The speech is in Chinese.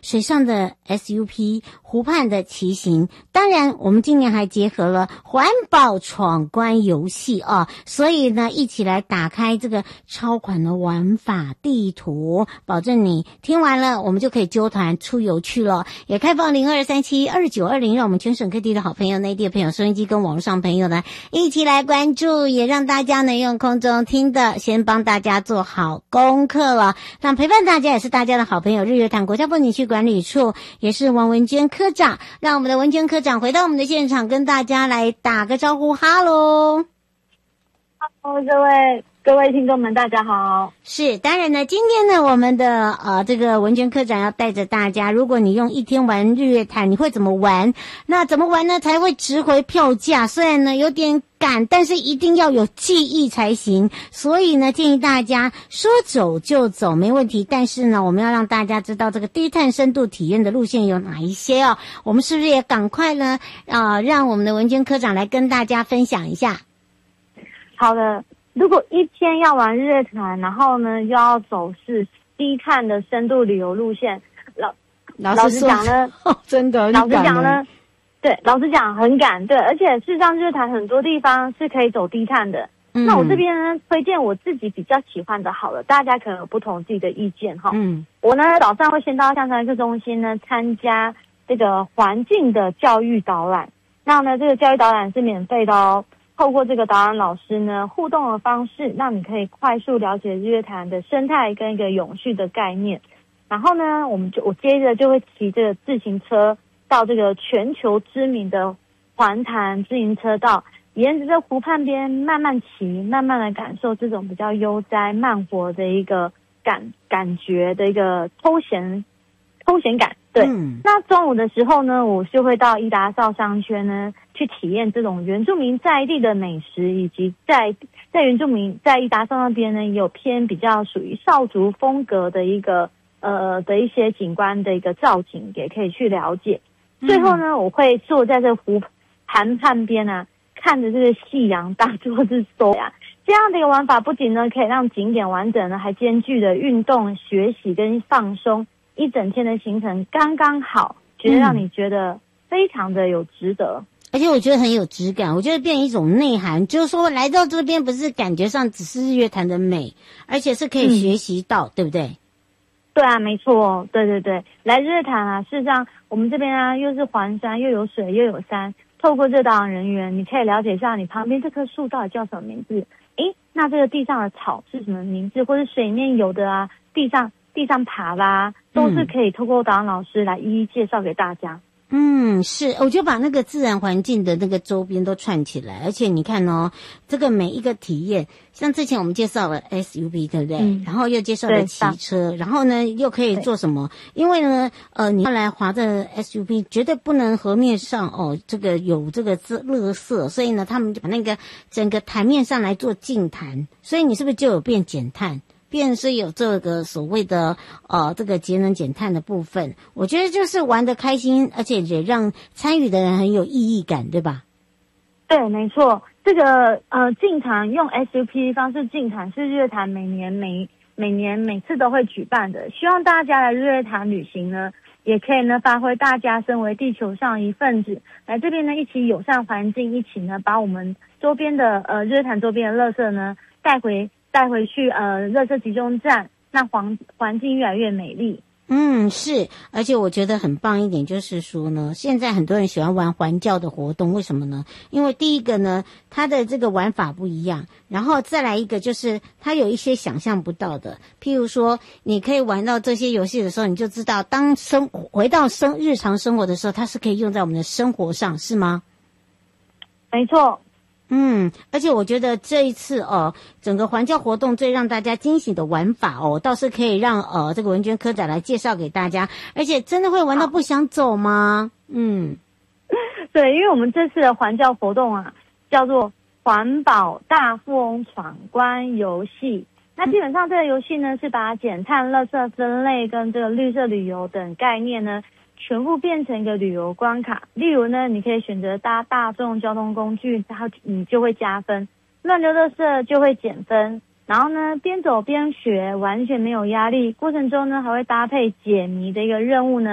水上的 SUP、湖畔的骑行。当然，我们今年还结合了环保闯关游戏啊，所以呢，一起来打开这个超款的玩法地图，保证你听完了，我们就可以揪团出游去了。也开放02372920，让我们全省各地的好朋友、内地的朋友、收音机跟网络上朋友呢一起来关注，也让大家呢用空中听的，先帮大家做好功课了。那陪伴大家也是大家的好朋友，日月潭国家风景区管理处，也是王文娟科长。让我们的文娟科长回到我们的现场，跟大家来打个招呼，哈喽。 Hello，各位听众们，大家好。 是，当然呢，今天呢，我们的这个文娟科长要带着大家，如果你用一天玩日月潭，你会怎么玩？那怎么玩呢？才会值回票价？虽然呢有点赶，但是一定要有记忆才行。所以呢，建议大家说走就走，没问题。但是呢，我们要让大家知道这个低碳深度体验的路线有哪一些哦。我们是不是也赶快呢让我们的文娟科长来跟大家分享一下？ 好的。如果一天要玩日月潭，然后呢又要走是低碳的深度旅游路线，老实讲呢， 真的， 老实讲呢，对，老实讲很赶，对，而且事实上日月潭很多地方是可以走低碳的。那我这边呢推荐我自己比较喜欢的，好了，大家可能有不同自己的意见哈。我呢早上会先到象山客中心呢参加这个环境的教育导览，那呢这个教育导览是免费的哦。透过这个导览老师呢互动的方式，让你可以快速了解日月潭的生态跟一个永续的概念。然后呢，我接着就会骑这个自行车到这个全球知名的环潭自行车道，沿着这湖畔边慢慢骑，慢慢的感受这种比较悠哉慢活的一个感觉的一个偷闲感。对，那中午的时候呢，我就会到伊达邵商圈呢去体验这种原住民在地的美食，以及在原住民在伊达邵那边呢，也有偏比较属于少族风格的一个的一些景观的一个造景，也可以去了解。最后呢，我会坐在这湖畔边啊，看着这个夕阳大作之收啊。这样的一个玩法不仅呢可以让景点完整呢，还兼具了运动、学习跟放松。一整天的行程刚刚好，觉得让你觉得非常的有值得， 而且我觉得很有质感，我觉得变成一种内涵，就是说来到这边不是感觉上只是日月潭的美，而且是可以学习到，对不对？ 对啊，没错，对对对，来日月潭啊，事实上我们这边啊又是环山，又有水又有山，透过这导览人员，你可以了解一下你旁边这棵树到底叫什么名字，那这个地上的草是什么名字，或者水面有的啊，地上爬啦，都是可以透过导览老师来一一介绍给大家。 是，我就把那个自然环境的那个周边都串起来，而且你看哦，这个每一个体验，像之前我们介绍了 SUV， 对不对？然后又介绍了骑车，然后呢又可以做什么？因为呢，你要来划这 SUV， 绝对不能河面上这个有这个垃圾，所以呢，他们就把那个整个台面上来做净坛，所以你是不是就有变减碳？便是有这个所谓的这个节能减碳的部分，我觉得就是玩得开心，而且也让参与的人很有意义感，对吧？ 对，没错。这个进场用 SUP 方式进场是日月潭每次都会举办的，希望大家来日月潭旅行呢，也可以呢发挥大家身为地球上一份子，来这边呢一起友善环境，一起呢把我们周边的日月潭周边的垃圾呢带回去垃圾集中站，那环境越来越美丽。 是，而且我觉得很棒一点就是说呢，现在很多人喜欢玩环教的活动，为什么呢？因为第一个呢，它的这个玩法不一样，然后再来一个就是它有一些想象不到的，譬如说你可以玩到这些游戏的时候，你就知道当回到日常生活的时候，它是可以用在我们的生活上，是吗？ 没错。 而且我觉得这一次整个环教活动最让大家惊喜的玩法倒是可以让这个文娟科长来介绍给大家，而且真的会玩到不想走吗？ 对，因为我们这次的环教活动啊，叫做环保大富翁闯关游戏。那基本上这个游戏呢，是把减碳、垃圾分类跟这个绿色旅游等概念呢，全部变成一个旅游关卡。例如呢，你可以选择搭大众交通工具，然后你就会加分；乱丢垃圾就会减分。然后呢，边走边学，完全没有压力。过程中呢，还会搭配解谜的一个任务呢。